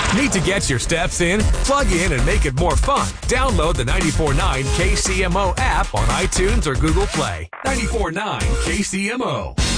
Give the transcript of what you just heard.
Need to get your steps in? Plug in and make it more fun. Download the 94.9 KCMO app on iTunes or Google Play. 94.9 KCMO.